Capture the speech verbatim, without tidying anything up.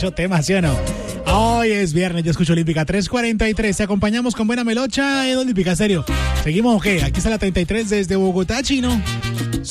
mucho tema, ¿sí o no? Hoy es viernes, yo escucho Olímpica tres cuarenta y tres. Te acompañamos con buena melocha en Olímpica, serio. ¿Seguimos o qué? Aquí está la treinta y tres desde Bogotá, Chino.